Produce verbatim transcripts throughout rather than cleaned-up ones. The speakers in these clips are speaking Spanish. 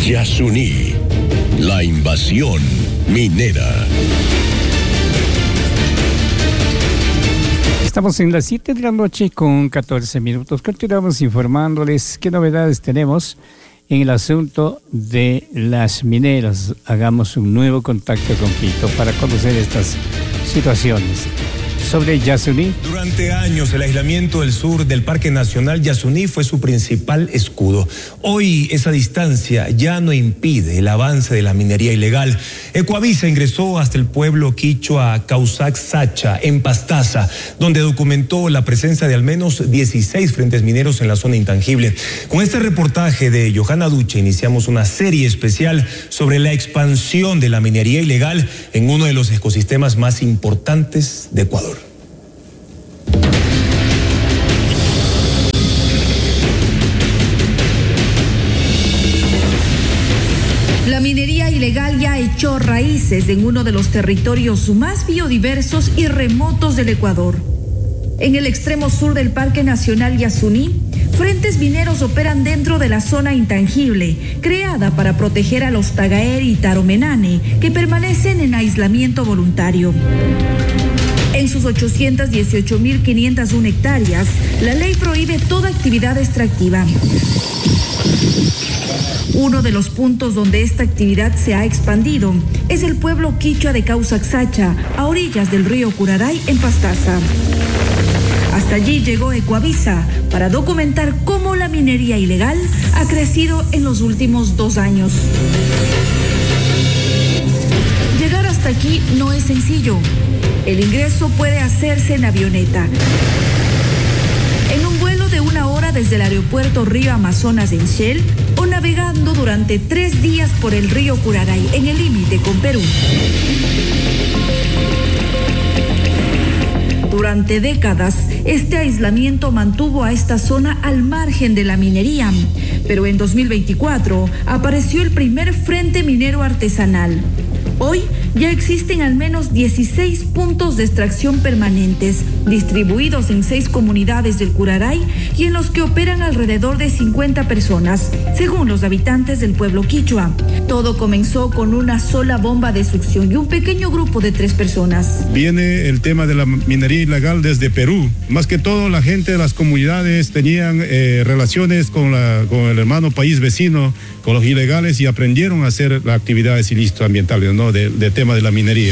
Yasuní, la invasión minera. Estamos en las siete de la noche con catorce minutos. Continuamos informándoles qué novedades tenemos en el asunto de las mineras. Hagamos un nuevo contacto con Quito para conocer estas situaciones. Sobre Yasuní. Durante años el aislamiento del sur del Parque Nacional Yasuní fue su principal escudo. Hoy esa distancia ya no impide el avance de la minería ilegal. Ecuavisa ingresó hasta el pueblo quichua Causac Sacha, en Pastaza, donde documentó la presencia de al menos dieciséis frentes mineros en la zona intangible. Con este reportaje de Johanna Duche iniciamos una serie especial sobre la expansión de la minería ilegal en uno de los ecosistemas más importantes de Ecuador. La minería ilegal ya echó raíces en uno de los territorios más biodiversos y remotos del Ecuador. En el extremo sur del Parque Nacional Yasuní, frentes mineros operan dentro de la zona intangible, creada para proteger a los Tagaer y Taromenane, que permanecen en aislamiento voluntario. En sus ochocientas dieciocho mil quinientas una hectáreas, la ley prohíbe toda actividad extractiva. Uno de los puntos donde esta actividad se ha expandido es el pueblo quichua de Causac Sacha, a orillas del río Curaray, en Pastaza. Hasta allí llegó Ecuavisa para documentar cómo la minería ilegal ha crecido en los últimos dos años. Llegar hasta aquí no es sencillo. El ingreso puede hacerse en avioneta. En un vuelo de una hora desde el aeropuerto Río Amazonas en Shell o navegando durante tres días por el río Curaray en el límite con Perú. Durante décadas, este aislamiento mantuvo a esta zona al margen de la minería, pero en dos mil veinticuatro apareció el primer frente minero artesanal. Hoy ya existen al menos dieciséis puntos de extracción permanentes, distribuidos en seis comunidades del Curaray y en los que operan alrededor de cincuenta personas, según los habitantes del pueblo quichua. Todo comenzó con una sola bomba de succión y un pequeño grupo de tres personas. Viene el tema de la minería ilegal desde Perú. Más que todo, la gente de las comunidades tenían eh, relaciones con, la, con el hermano país vecino, con los ilegales, y aprendieron a hacer las actividades ilícitas ambientales, ¿no? De, de tema de la minería.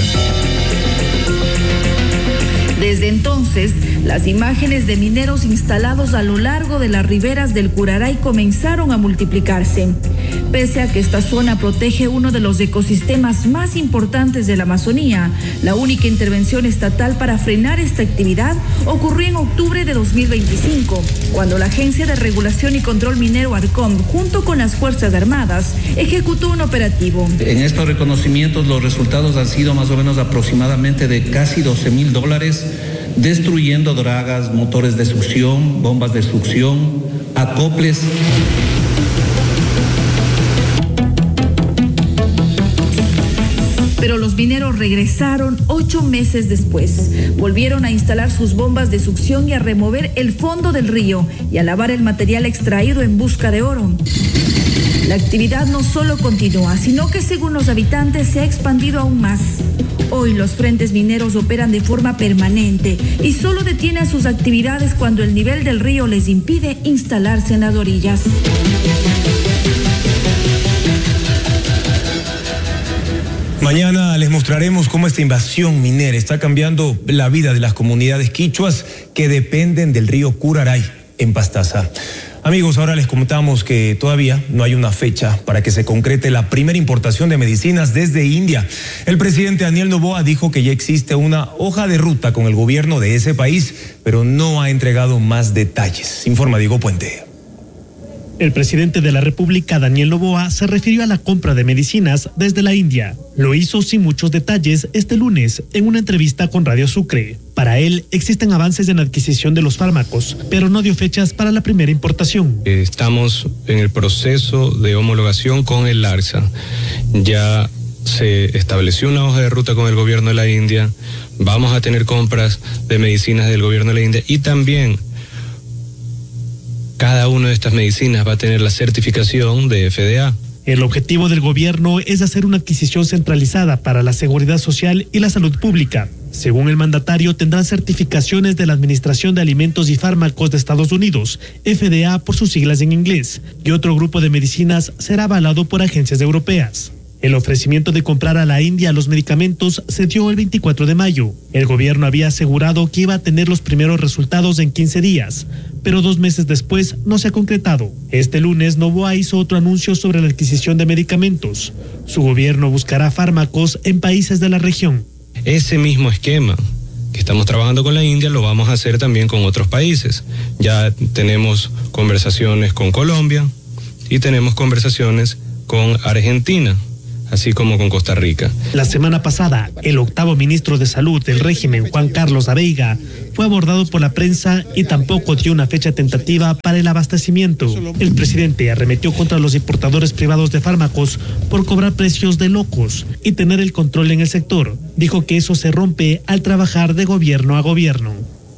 Desde entonces, las imágenes de mineros instalados a lo largo de las riberas del Curaray comenzaron a multiplicarse. Pese a que esta zona protege uno de los ecosistemas más importantes de la Amazonía, la única intervención estatal para frenar esta actividad ocurrió en octubre de dos mil veinticinco, cuando la Agencia de Regulación y Control Minero ARCOM, junto con las Fuerzas Armadas, ejecutó un operativo. En estos reconocimientos los resultados han sido más o menos aproximadamente de casi doce mil dólares, destruyendo dragas, motores de succión, bombas de succión, acoples. Pero los mineros regresaron ocho meses después. Volvieron a instalar sus bombas de succión y a remover el fondo del río y a lavar el material extraído en busca de oro. La actividad no solo continúa, sino que según los habitantes se ha expandido aún más. Hoy los frentes mineros operan de forma permanente y solo detienen sus actividades cuando el nivel del río les impide instalarse en las orillas. Mañana les mostraremos cómo esta invasión minera está cambiando la vida de las comunidades quichuas que dependen del río Curaray, en Pastaza. Amigos, ahora les contamos que todavía no hay una fecha para que se concrete la primera importación de medicinas desde India. El presidente Daniel Noboa dijo que ya existe una hoja de ruta con el gobierno de ese país, pero no ha entregado más detalles. Informa Diego Puente. El presidente de la República, Daniel Noboa, se refirió a la compra de medicinas desde la India. Lo hizo sin muchos detalles este lunes en una entrevista con Radio Sucre. Para él, existen avances en la adquisición de los fármacos, pero no dio fechas para la primera importación. Estamos en el proceso de homologación con el ARSA. Ya se estableció una hoja de ruta con el gobierno de la India. Vamos a tener compras de medicinas del gobierno de la India y también cada una de estas medicinas va a tener la certificación de F D A. El objetivo del gobierno es hacer una adquisición centralizada para la seguridad social y la salud pública. Según el mandatario, tendrán certificaciones de la Administración de Alimentos y Fármacos de Estados Unidos, F D A por sus siglas en inglés, y otro grupo de medicinas será avalado por agencias europeas. El ofrecimiento de comprar a la India los medicamentos se dio el veinticuatro de mayo. El gobierno había asegurado que iba a tener los primeros resultados en quince días, pero dos meses después no se ha concretado. Este lunes Novoa hizo otro anuncio sobre la adquisición de medicamentos. Su gobierno buscará fármacos en países de la región. Ese mismo esquema que estamos trabajando con la India lo vamos a hacer también con otros países. Ya tenemos conversaciones con Colombia y tenemos conversaciones con Argentina, así como con Costa Rica. La semana pasada, el octavo ministro de Salud del régimen, Juan Carlos Abeiga, fue abordado por la prensa y tampoco dio una fecha tentativa para el abastecimiento. El presidente arremetió contra los importadores privados de fármacos por cobrar precios de locos y tener el control en el sector. Dijo que eso se rompe al trabajar de gobierno a gobierno.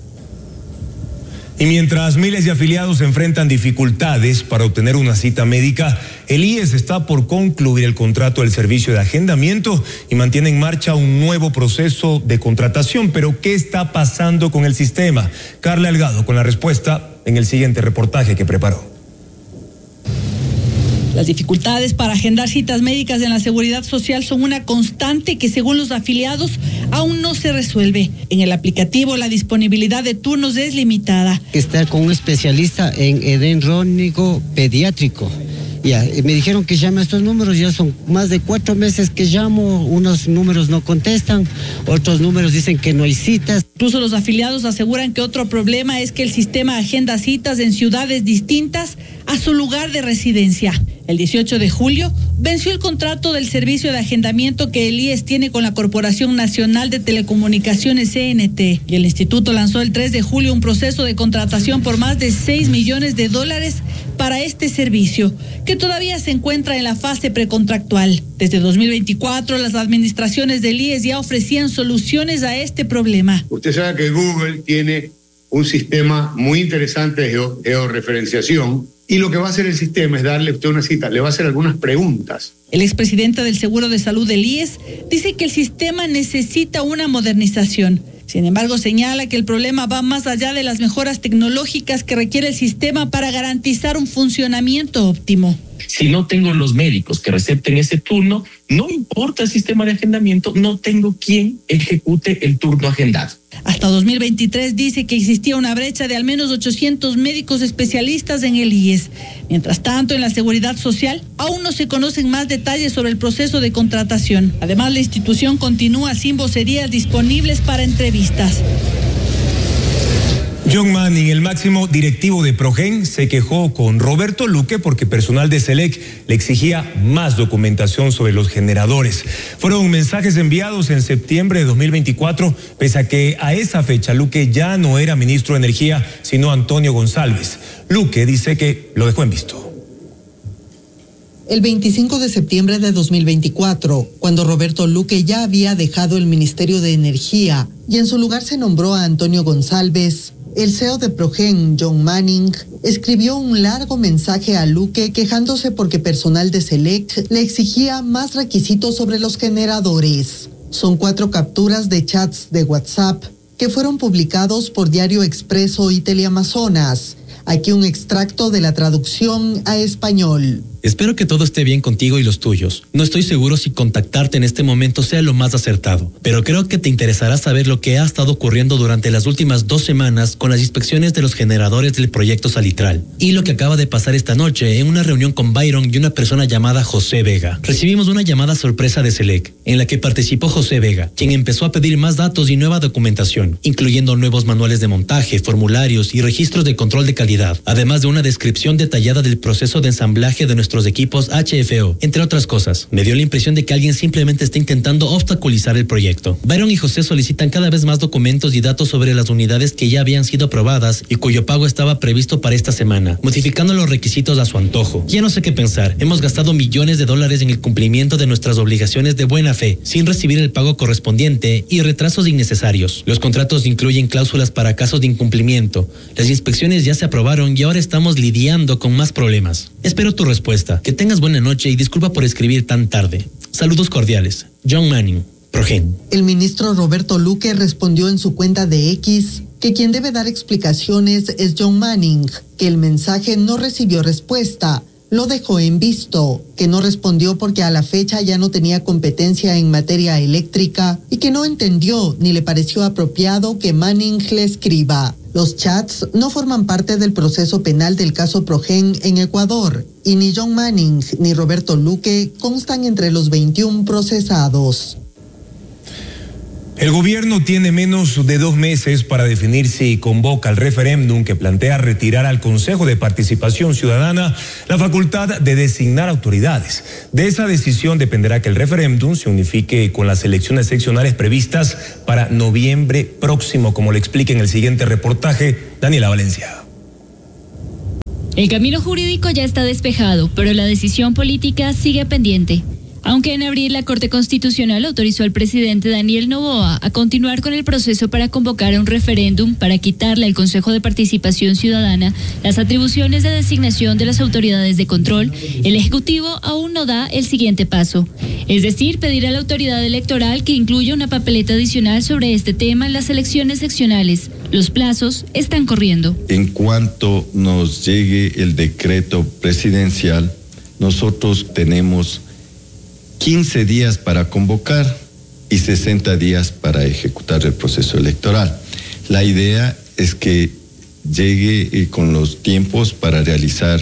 Y mientras miles de afiliados enfrentan dificultades para obtener una cita médica, el I E S está por concluir el contrato del servicio de agendamiento y mantiene en marcha un nuevo proceso de contratación. Pero ¿qué está pasando con el sistema? Carla Delgado con la respuesta en el siguiente reportaje que preparó. Las dificultades para agendar citas médicas en la Seguridad Social son una constante que, según los afiliados, aún no se resuelve. En el aplicativo, la disponibilidad de turnos es limitada. Estar con un especialista en edén-rónico pediátrico. Ya, me dijeron que llame a estos números, ya son más de cuatro meses que llamo, unos números no contestan, otros números dicen que no hay citas. Incluso los afiliados aseguran que otro problema es que el sistema agenda citas en ciudades distintas a su lugar de residencia. El dieciocho de julio venció el contrato del servicio de agendamiento que el I E S tiene con la Corporación Nacional de Telecomunicaciones C N T, y el instituto lanzó el tres de julio un proceso de contratación por más de seis millones de dólares para este servicio, que todavía se encuentra en la fase precontractual. Desde dos mil veinticuatro, las administraciones del I E S ya ofrecían soluciones a este problema. Usted sabe que Google tiene un sistema muy interesante de geo- georreferenciación, y lo que va a hacer el sistema es darle a usted una cita, le va a hacer algunas preguntas. El expresidente del Seguro de Salud del I E S dice que el sistema necesita una modernización. Sin embargo, señala que el problema va más allá de las mejoras tecnológicas que requiere el sistema para garantizar un funcionamiento óptimo. Si no tengo los médicos que recepten ese turno, no importa el sistema de agendamiento, no tengo quien ejecute el turno agendado. Hasta dos mil veintitrés dice que existía una brecha de al menos ochocientos médicos especialistas en el I E S. Mientras tanto, en la Seguridad Social aún no se conocen más detalles sobre el proceso de contratación. Además, la institución continúa sin vocerías disponibles para entrevistas. John Manning, el máximo directivo de Progen, se quejó con Roberto Luque porque personal de SELEC le exigía más documentación sobre los generadores. Fueron mensajes enviados en septiembre de dos mil veinticuatro, pese a que a esa fecha Luque ya no era ministro de Energía, sino Antonio González. Luque dice que lo dejó en visto. El veinticinco de septiembre de dos mil veinticuatro, cuando Roberto Luque ya había dejado el Ministerio de Energía y en su lugar se nombró a Antonio González, el C E O de Progen, John Manning, escribió un largo mensaje a Luque quejándose porque personal de SELEC le exigía más requisitos sobre los generadores. Son cuatro capturas de chats de WhatsApp que fueron publicados por Diario Expreso y Teleamazonas. Aquí un extracto de la traducción a español. Espero que todo esté bien contigo y los tuyos. No estoy seguro si contactarte en este momento sea lo más acertado, pero creo que te interesará saber lo que ha estado ocurriendo durante las últimas dos semanas con las inspecciones de los generadores del proyecto Salitral y lo que acaba de pasar esta noche en una reunión con Byron y una persona llamada José Vega. Recibimos una llamada sorpresa de SELEC, en la que participó José Vega, quien empezó a pedir más datos y nueva documentación, incluyendo nuevos manuales de montaje, formularios y registros de control de calidad, además de una descripción detallada del proceso de ensamblaje de nuestros equipos H F O, entre otras cosas. Me dio la impresión de que alguien simplemente está intentando obstaculizar el proyecto. Byron y José solicitan cada vez más documentos y datos sobre las unidades que ya habían sido aprobadas y cuyo pago estaba previsto para esta semana, modificando los requisitos a su antojo. Ya no sé qué pensar. Hemos gastado millones de dólares en el cumplimiento de nuestras obligaciones de buena fe, sin recibir el pago correspondiente y retrasos innecesarios. Los contratos incluyen cláusulas para casos de incumplimiento. Las inspecciones ya se aprobaron y ahora estamos lidiando con más problemas. Espero tu respuesta. Que tengas buena noche y disculpa por escribir tan tarde. Saludos cordiales. John Manning, Progen. El ministro Roberto Luque respondió en su cuenta de X que quien debe dar explicaciones es John Manning, que el mensaje no recibió respuesta. Lo dejó en visto, que no respondió porque a la fecha ya no tenía competencia en materia eléctrica y que no entendió ni le pareció apropiado que Manning le escriba. Los chats no forman parte del proceso penal del caso Progen en Ecuador y ni John Manning ni Roberto Luque constan entre los veintiún procesados. El gobierno tiene menos de dos meses para definir si convoca el referéndum que plantea retirar al Consejo de Participación Ciudadana la facultad de designar autoridades. De esa decisión dependerá que el referéndum se unifique con las elecciones seccionales previstas para noviembre próximo, como le explica en el siguiente reportaje Daniela Valencia. El camino jurídico ya está despejado, pero la decisión política sigue pendiente. Aunque en abril la Corte Constitucional autorizó al presidente Daniel Noboa a continuar con el proceso para convocar a un referéndum para quitarle al Consejo de Participación Ciudadana las atribuciones de designación de las autoridades de control, el Ejecutivo aún no da el siguiente paso, es decir, pedir a la autoridad electoral que incluya una papeleta adicional sobre este tema en las elecciones seccionales. Los plazos están corriendo. En cuanto nos llegue el decreto presidencial, nosotros tenemos quince días para convocar y sesenta días para ejecutar el proceso electoral. La idea es que llegue eh, con los tiempos para realizar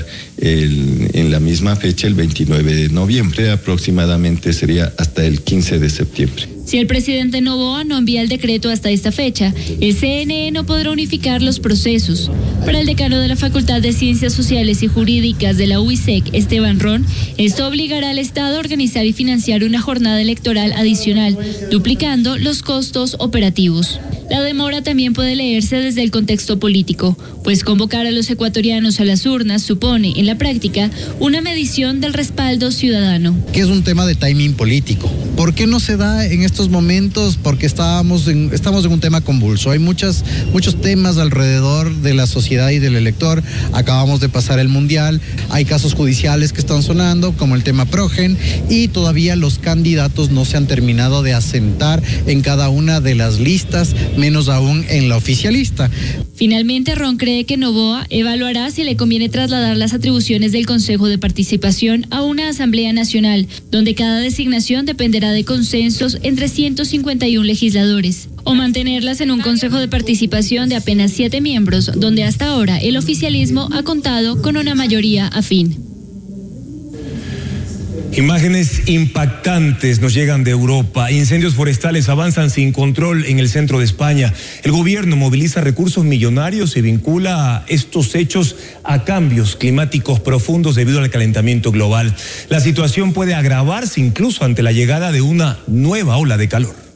el, en la misma fecha, el veintinueve de noviembre, aproximadamente sería hasta el quince de septiembre. Si el presidente Noboa no envía el decreto hasta esta fecha, el C N E no podrá unificar los procesos. Para el decano de la Facultad de Ciencias Sociales y Jurídicas de la U I C E C, Esteban Ron, esto obligará al Estado a organizar y financiar una jornada electoral adicional, duplicando los costos operativos. La demora también puede leerse desde el contexto político, pues convocar a los ecuatorianos a las urnas supone, en la práctica, una medición del respaldo ciudadano. Que es un tema de timing político. ¿Por qué no se da en estos momentos? Porque estábamos en, estamos en un tema convulso. Hay muchas, muchos temas alrededor de la sociedad y del elector. Acabamos de pasar el Mundial. Hay casos judiciales que están sonando, como el tema Progen, y todavía los candidatos no se han terminado de asentar en cada una de las listas, menos aún en la oficialista. Finalmente, Ron cree que Noboa evaluará si le conviene trasladar las atribuciones del Consejo de Participación a una Asamblea Nacional, donde cada designación dependerá de consensos entre ciento cincuenta y uno legisladores, o mantenerlas en un Consejo de Participación de apenas siete miembros, donde hasta ahora el oficialismo ha contado con una mayoría afín. Imágenes impactantes nos llegan de Europa. Incendios forestales avanzan sin control en el centro de España. El gobierno moviliza recursos millonarios y vincula estos hechos a cambios climáticos profundos debido al calentamiento global. La situación puede agravarse incluso ante la llegada de una nueva ola de calor.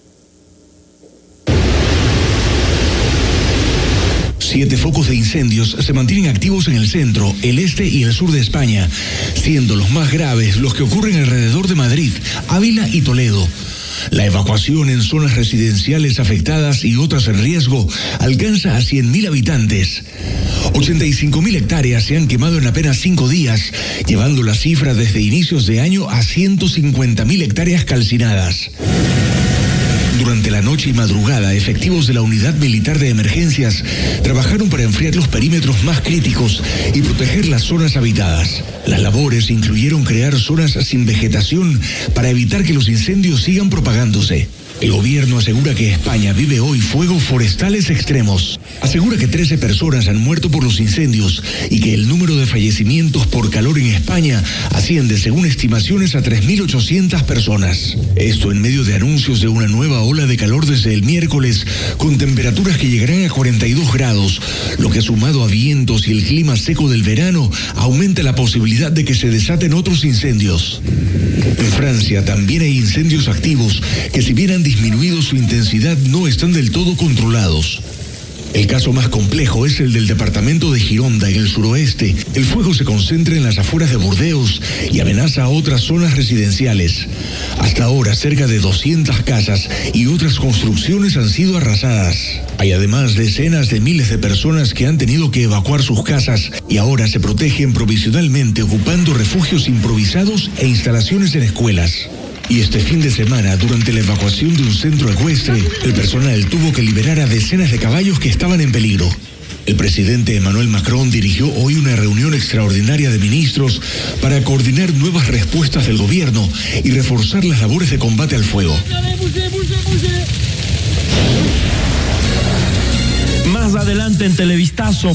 Siete focos de incendios se mantienen activos en el centro, el este y el sur de España, siendo los más graves los que ocurren alrededor de Madrid, Ávila y Toledo. La evacuación en zonas residenciales afectadas y otras en riesgo alcanza a cien mil habitantes. ochenta y cinco mil hectáreas se han quemado en apenas cinco días, llevando la cifra desde inicios de año a ciento cincuenta mil hectáreas calcinadas. Durante la noche y madrugada, efectivos de la Unidad Militar de Emergencias trabajaron para enfriar los perímetros más críticos y proteger las zonas habitadas. Las labores incluyeron crear zonas sin vegetación para evitar que los incendios sigan propagándose. El gobierno asegura que España vive hoy fuegos forestales extremos. Asegura que trece personas han muerto por los incendios y que el número de fallecimientos por calor en España asciende, según estimaciones, a tres mil ochocientas personas. Esto en medio de anuncios de una nueva ola de calor desde el miércoles, con temperaturas que llegarán a cuarenta y dos grados, lo que, sumado a vientos y el clima seco del verano, aumenta la posibilidad de que se desaten otros incendios. En Francia también hay incendios activos que, si bien han disminuido su intensidad, no están del todo controlados. El caso más complejo es el del departamento de Gironda, en el suroeste. El fuego se concentra en las afueras de Burdeos y amenaza a otras zonas residenciales. Hasta ahora, cerca de doscientas casas y otras construcciones han sido arrasadas. Hay además decenas de miles de personas que han tenido que evacuar sus casas y ahora se protegen provisionalmente ocupando refugios improvisados e instalaciones en escuelas. Y este fin de semana, durante la evacuación de un centro ecuestre, el personal tuvo que liberar a decenas de caballos que estaban en peligro. El presidente Emmanuel Macron dirigió hoy una reunión extraordinaria de ministros para coordinar nuevas respuestas del gobierno y reforzar las labores de combate al fuego. Más adelante en Televistazo.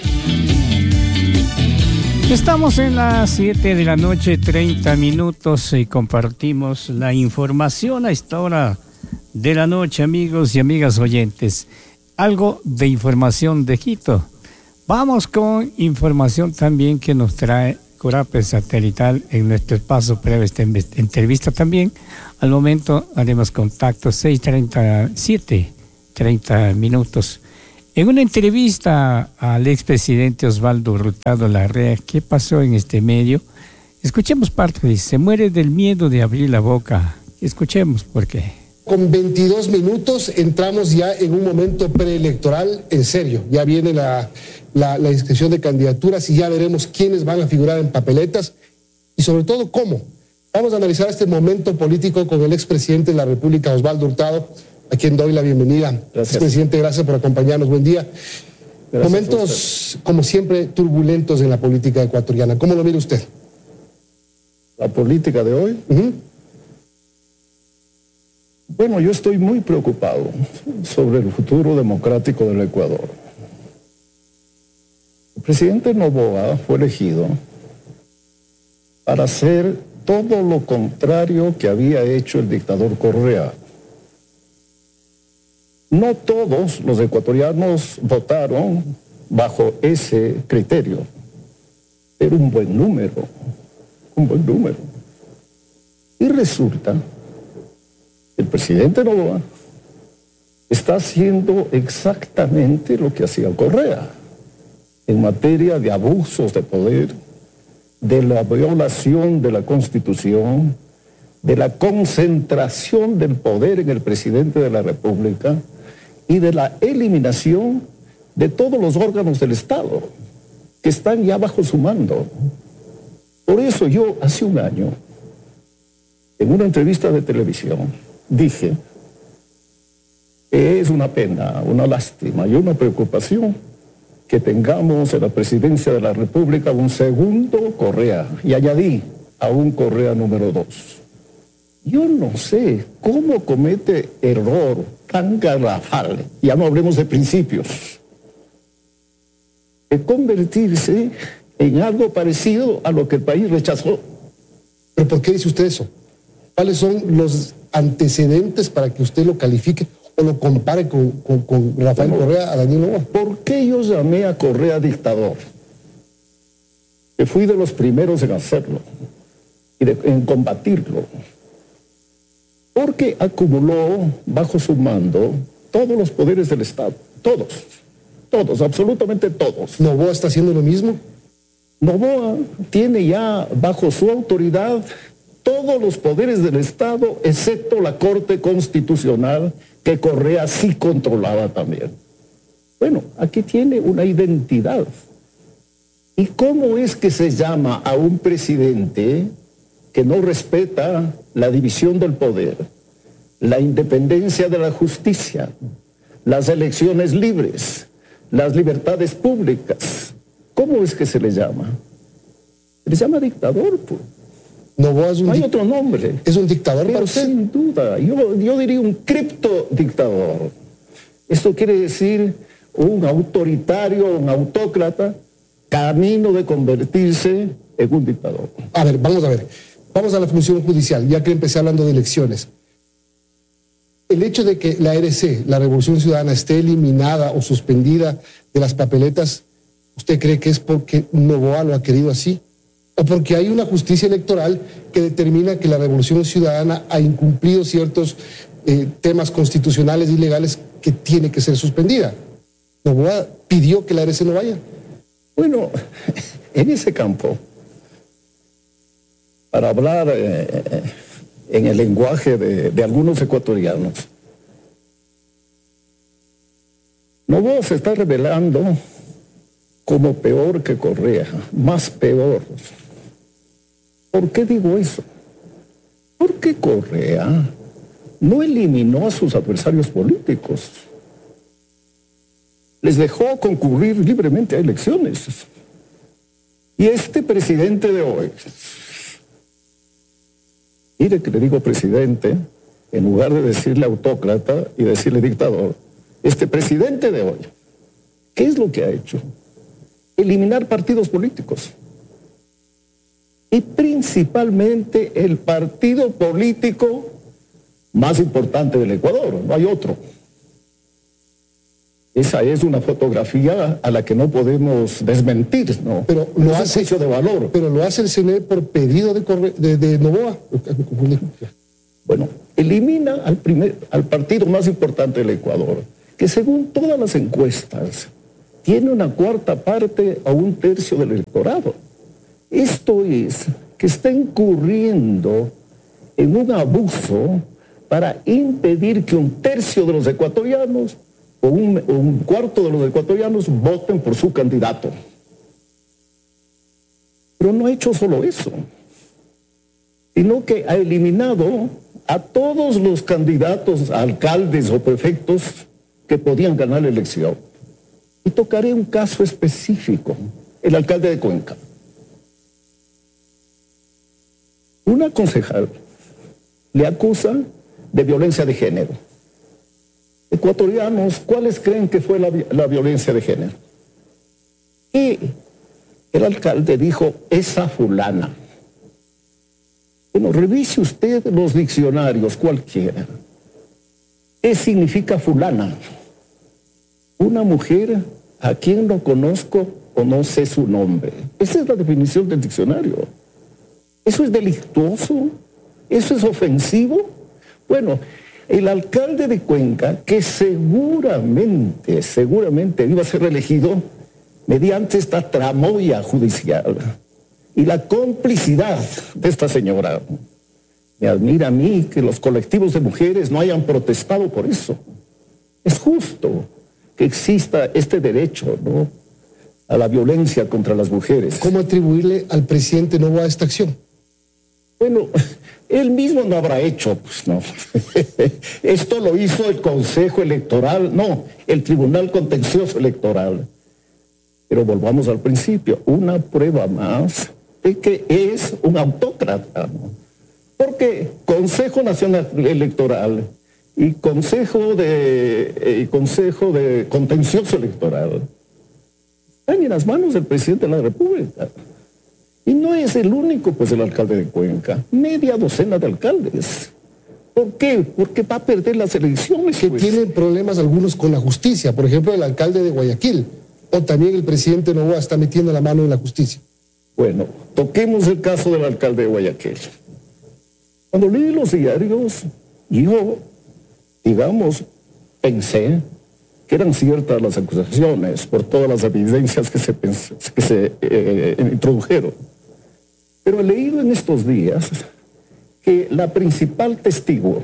Estamos en las siete de la noche, treinta minutos, y compartimos la información a esta hora de la noche, amigos y amigas oyentes. Algo de información de Quito. Vamos con información también que nos trae Corape Satelital en nuestro espacio previo a esta entrevista también. Al momento haremos contacto seis treinta y siete, treinta minutos. En una entrevista al expresidente Osvaldo Hurtado Larrea, ¿qué pasó en este medio? Escuchemos parte de se muere del miedo de abrir la boca. Escuchemos por qué. Con veintidós minutos entramos ya en un momento preelectoral en serio. Ya viene la, la, la inscripción de candidaturas y ya veremos quiénes van a figurar en papeletas y sobre todo cómo. Vamos a analizar este momento político con el expresidente de la República, Osvaldo Hurtado, a quien doy la bienvenida. Gracias. Presidente, gracias por acompañarnos. Buen día. Gracias. Momentos, como siempre, turbulentos en la política ecuatoriana. ¿Cómo lo mira usted? La política de hoy. Uh-huh. Bueno, yo estoy muy preocupado sobre el futuro democrático del Ecuador. El presidente Noboa fue elegido para hacer todo lo contrario que había hecho el dictador Correa. No todos los ecuatorianos votaron bajo ese criterio, pero un buen número, un buen número. Y resulta que el presidente Noboa está haciendo exactamente lo que hacía Correa en materia de abusos de poder, de la violación de la Constitución, de la concentración del poder en el presidente de la República y de la eliminación de todos los órganos del Estado que están ya bajo su mando. Por eso yo hace un año, en una entrevista de televisión, dije que es una pena, una lástima y una preocupación que tengamos en la presidencia de la República un segundo Correa, y añadí a un Correa número dos. Yo no sé cómo comete error tan garrafal, ya no hablemos de principios, de convertirse en algo parecido a lo que el país rechazó. ¿Pero por qué dice usted eso? ¿Cuáles son los antecedentes para que usted lo califique o lo compare con, con, con Rafael bueno, Correa a Daniel Noboa? ¿Por qué yo llamé a Correa dictador? Que fui de los primeros en hacerlo y de, en combatirlo. Porque acumuló bajo su mando todos los poderes del Estado. Todos. Todos, absolutamente todos. ¿Noboa está haciendo lo mismo? Noboa tiene ya bajo su autoridad todos los poderes del Estado, excepto la Corte Constitucional, que Correa sí controlaba también. Bueno, aquí tiene una identidad. ¿Y cómo es que se llama a un presidente que no respeta la división del poder, la independencia de la justicia, las elecciones libres, las libertades públicas? ¿Cómo es que se le llama? Se le llama dictador, pues. Noboa es un no hay otro nombre. ¿Es un dictador Pero para usted? Sin duda, yo, yo diría un criptodictador. Esto quiere decir un autoritario, un autócrata, camino de convertirse en un dictador. A ver, vamos a ver. Vamos a la función judicial, ya que empecé hablando de elecciones. El hecho de que la R C, la Revolución Ciudadana, esté eliminada o suspendida de las papeletas, ¿usted cree que es porque Noboa lo ha querido así? ¿O porque hay una justicia electoral que determina que la Revolución Ciudadana ha incumplido ciertos eh, temas constitucionales y legales que tiene que ser suspendida? Noboa pidió que la R C no vaya. Bueno, en ese campo, para hablar eh, en el lenguaje de, de algunos ecuatorianos, Noboa se está revelando como peor que Correa, más peor. ¿Por qué digo eso? Porque Correa no eliminó a sus adversarios políticos. Les dejó concurrir libremente a elecciones. Y este presidente de hoy, mire que le digo presidente, en lugar de decirle autócrata y decirle dictador, este presidente de hoy, ¿qué es lo que ha hecho? Eliminar partidos políticos. Y principalmente el partido político más importante del Ecuador, no hay otro. Esa es una fotografía a la que no podemos desmentir, ¿no? Pero lo no hace es juicio de valor. Pero lo hace el C N E por pedido de, Corre, de, de Noboa. Bueno, elimina al, primer, al partido más importante del Ecuador, que según todas las encuestas tiene una cuarta parte a un tercio del electorado. Esto es que está incurriendo en un abuso para impedir que un tercio de los ecuatorianos o un, o un cuarto de los ecuatorianos voten por su candidato. Pero no ha hecho solo eso, sino que ha eliminado a todos los candidatos a alcaldes o prefectos que podían ganar la elección. Y tocaré un caso específico, el alcalde de Cuenca. Una concejal le acusa de violencia de género. Ecuatorianos, ¿cuáles creen que fue la, la violencia de género? Y el alcalde dijo, esa fulana. Bueno, revise usted los diccionarios, cualquiera. ¿Qué significa fulana? Una mujer a quien no conozco o no sé su nombre. Esa es la definición del diccionario. ¿Eso es delictuoso? ¿Eso es ofensivo? Bueno, el alcalde de Cuenca, que seguramente, seguramente iba a ser reelegido mediante esta tramoya judicial y la complicidad de esta señora. Me admira a mí que los colectivos de mujeres no hayan protestado por eso. Es justo que exista este derecho, ¿no?, a la violencia contra las mujeres. ¿Cómo atribuirle al presidente Noboa esta acción? Bueno, él mismo no habrá hecho, pues no. Esto lo hizo el Consejo Electoral, no, el Tribunal Contencioso Electoral. Pero volvamos al principio, una prueba más de que es un autócrata, ¿no? Porque Consejo Nacional Electoral y Consejo de, eh, Consejo de Contencioso Electoral están en las manos del presidente de la República. Y no es el único, pues, el alcalde de Cuenca. Media docena de alcaldes. ¿Por qué? Porque va a perder las elecciones. Que pues. tienen problemas algunos con la justicia. Por ejemplo, el alcalde de Guayaquil. O también el presidente Noboa está metiendo la mano en la justicia. Bueno, toquemos el caso del alcalde de Guayaquil. Cuando leí los diarios, yo, digamos, pensé que eran ciertas las acusaciones por todas las evidencias que se, que se eh, introdujeron. Pero he leído en estos días que la principal testigo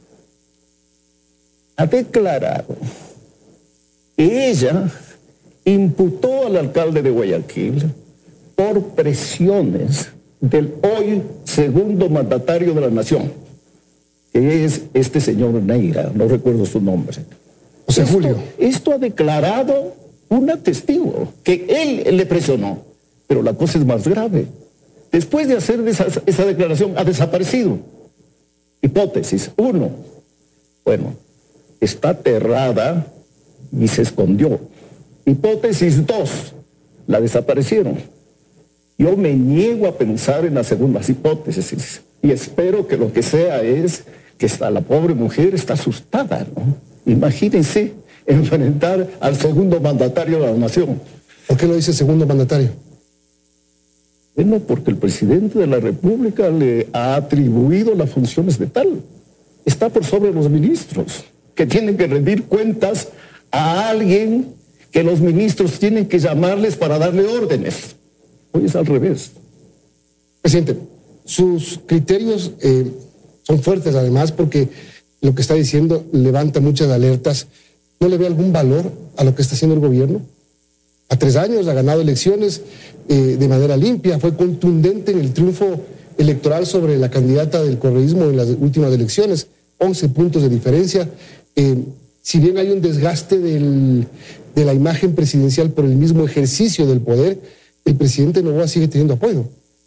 ha declarado que ella imputó al alcalde de Guayaquil por presiones del hoy segundo mandatario de la nación, que es este señor Neira, no recuerdo su nombre. O sea, esto, Julio. Esto ha declarado una testigo, que él le presionó. Pero la cosa es más grave. Después de hacer esa, esa declaración, ha desaparecido. Hipótesis. Uno, bueno, está aterrada y se escondió. Hipótesis dos, la desaparecieron. Yo me niego a pensar en las segundas hipótesis y espero que lo que sea es que está, la pobre mujer está asustada, ¿no? Imagínense enfrentar al segundo mandatario de la nación. ¿Por qué lo dice segundo mandatario? Bueno, porque el presidente de la República le ha atribuido las funciones de tal. Está por sobre los ministros, que tienen que rendir cuentas a alguien que los ministros tienen que llamarles para darle órdenes. Hoy es al revés. Presidente, sus criterios eh, son fuertes además porque lo que está diciendo levanta muchas alertas. ¿No le ve algún valor a lo que está haciendo el gobierno? A tres años ha ganado elecciones eh, de manera limpia, fue contundente en el triunfo electoral sobre la candidata del correísmo en las últimas elecciones, once puntos de diferencia. Eh, si bien hay un desgaste del, de la imagen presidencial por el mismo ejercicio del poder, el presidente Noboa sigue teniendo apoyo.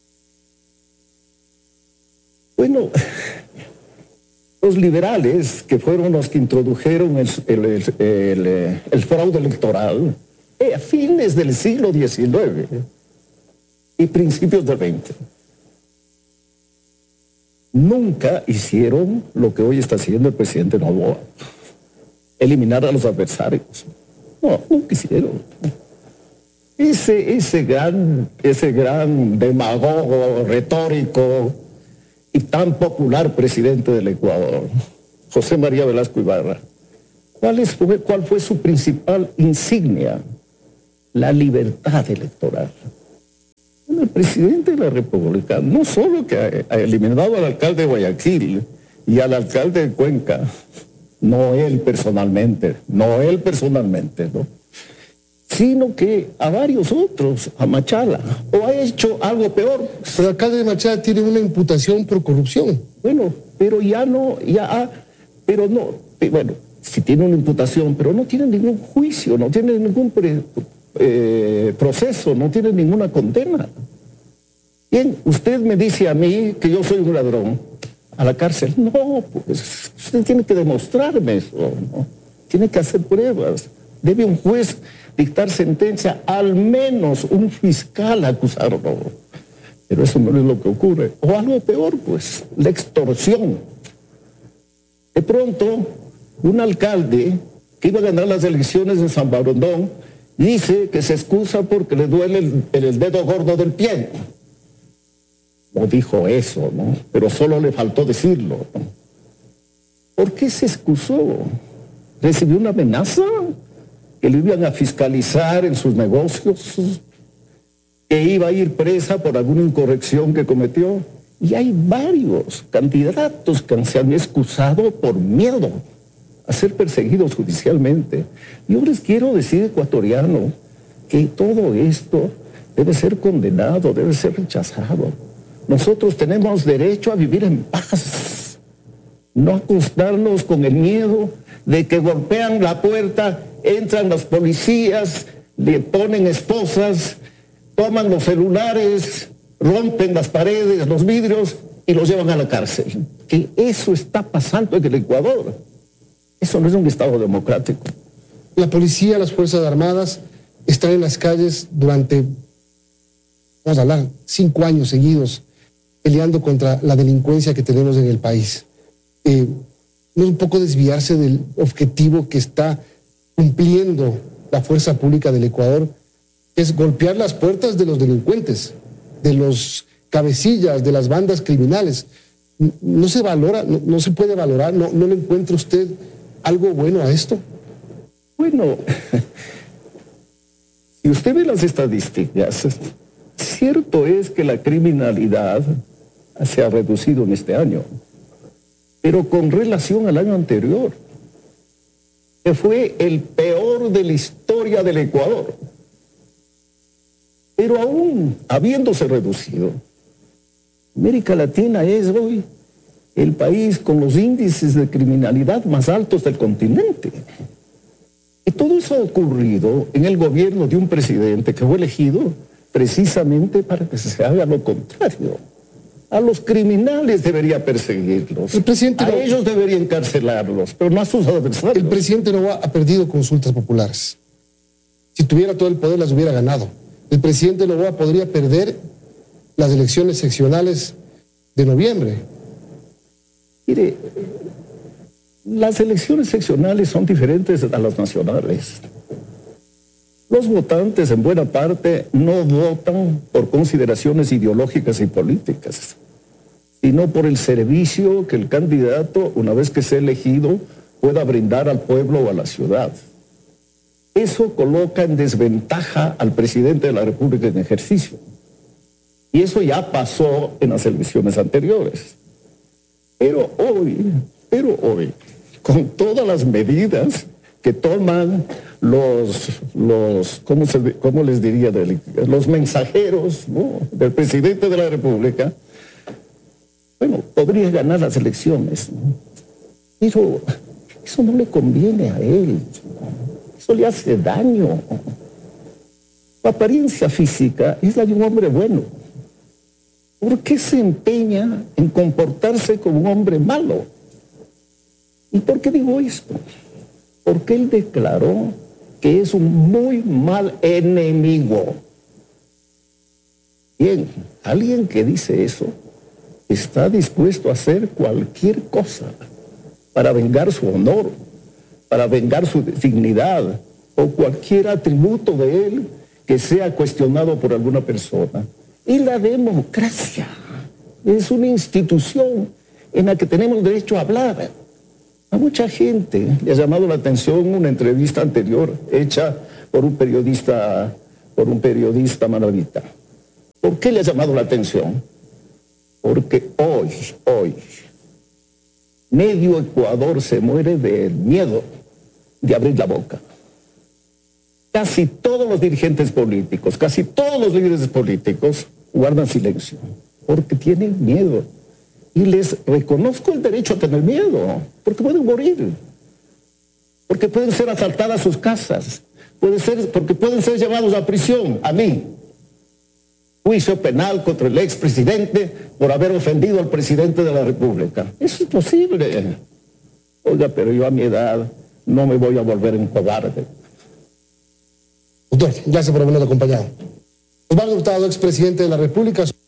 Bueno, los liberales, que fueron los que introdujeron el, el, el, el, el fraude electoral a fines del siglo diecinueve y principios del veinte, nunca hicieron lo que hoy está haciendo el presidente Noboa, eliminar a los adversarios. No, nunca hicieron. Ese, ese, gran, ese gran demagogo retórico y tan popular presidente del Ecuador, José María Velasco Ibarra, ¿cuál, es, cuál fue su principal insignia? La libertad electoral. Bueno, el presidente de la República no solo que ha, ha eliminado al alcalde de Guayaquil y al alcalde de Cuenca, no él personalmente, no él personalmente, ¿no? Sino que a varios otros, a Machala, o ha hecho algo peor. Pero el alcalde de Machala tiene una imputación por corrupción. Bueno, pero ya no, ya ha, pero no, bueno, si tiene una imputación, pero no tiene ningún juicio, no tiene ningún pre, eh, proceso, no tiene ninguna condena. Bien, usted me dice a mí que yo soy un ladrón, a la cárcel. No, pues usted tiene que demostrarme eso, ¿no? Tiene que hacer pruebas. Debe un juez dictar sentencia, al menos un fiscal acusarlo. Pero eso no es lo que ocurre. O algo peor, pues, la extorsión. De pronto, un alcalde que iba a ganar las elecciones en San Borondón dice que se excusa porque le duele el, el dedo gordo del pie. No dijo eso, ¿no? Pero solo le faltó decirlo, ¿no? ¿Por qué se excusó? ¿Recibió una amenaza? ¿Que le iban a fiscalizar en sus negocios? ¿Que iba a ir presa por alguna incorrección que cometió? Y hay varios candidatos que se han excusado por miedo a ser perseguidos judicialmente. Yo les quiero decir, ecuatoriano, que todo esto debe ser condenado, debe ser rechazado. Nosotros tenemos derecho a vivir en paz, no acostarnos con el miedo de que golpean la puerta, entran los policías, le ponen esposas, toman los celulares, rompen las paredes, los vidrios y los llevan a la cárcel. Que eso está pasando en el Ecuador. Eso no es un Estado democrático. La policía, las Fuerzas Armadas están en las calles durante, vamos a hablar, cinco años seguidos peleando contra la delincuencia que tenemos en el país. Eh, ¿No es un poco desviarse del objetivo que está cumpliendo la fuerza pública del Ecuador? Es golpear las puertas de los delincuentes, de los cabecillas, de las bandas criminales. ¿No se valora, no, no se puede valorar? ¿No, no le encuentra usted algo bueno a esto? Bueno, si usted ve las estadísticas, cierto es que la criminalidad se ha reducido en este año, pero con relación al año anterior, que fue el peor de la historia del Ecuador. Pero aún habiéndose reducido, América Latina es hoy el país con los índices de criminalidad más altos del continente. Y todo eso ha ocurrido en el gobierno de un presidente que fue elegido precisamente para que se haga lo contrario. A los criminales debería perseguirlos. El presidente a no, ellos debería encarcelarlos, pero no a sus adversarios. El presidente no ha perdido consultas populares. Si tuviera todo el poder, las hubiera ganado. El presidente Noboa podría perder las elecciones seccionales de noviembre. Mire, las elecciones seccionales son diferentes a las nacionales. Los votantes, en buena parte, no votan por consideraciones ideológicas y políticas, sino por el servicio que el candidato, una vez que sea elegido, pueda brindar al pueblo o a la ciudad. eso coloca en desventaja al presidente de la República en ejercicio. Y eso ya pasó en las elecciones anteriores. Pero hoy, pero hoy, con todas las medidas que toman los, los ¿cómo, se, cómo les diría? Los mensajeros, ¿no?, del presidente de la República, bueno, podría ganar las elecciones, ¿no? Pero eso no le conviene a él. Eso le hace daño. Su apariencia física es la de un hombre bueno. ¿Por qué se empeña en comportarse como un hombre malo? ¿Y por qué digo esto? Porque él declaró que es un muy mal enemigo. Bien, alguien que dice eso está dispuesto a hacer cualquier cosa para vengar su honor, para vengar su dignidad o cualquier atributo de él que sea cuestionado por alguna persona. Y la democracia es una institución en la que tenemos derecho a hablar. A mucha gente le ha llamado la atención una entrevista anterior hecha por un periodista, por un periodista maravita. ¿Por qué le ha llamado la atención? Porque hoy, hoy, medio Ecuador se muere del miedo de abrir la boca. Casi todos los dirigentes políticos, casi todos los líderes políticos guardan silencio porque tienen miedo. Y les reconozco el derecho a tener miedo, porque pueden morir, porque pueden ser asaltadas sus casas, puede ser, porque pueden ser llevados a prisión, a mí. Juicio penal contra el expresidente por haber ofendido al presidente de la República. Eso es posible. Oiga, pero yo a mi edad no me voy a volver un cobarde. Doctor, gracias por habernos acompañado. Osvaldo Hurtado, expresidente de la República.